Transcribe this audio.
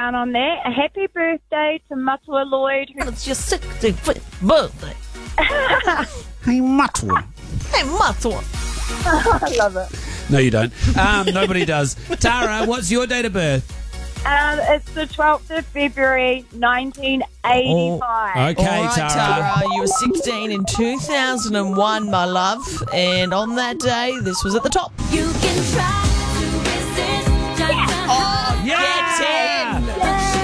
down on there. A happy birthday to Matua Lloyd. It's your 65th birthday. Hey, Matua. Hey, Matua. I love it. No, you don't. Nobody does. Tara, what's your date of birth? It's the 12th of February, 1985. Okay, All right, Tara, you were 16 in 2001, my love. And on that day, this was at the top. You can try.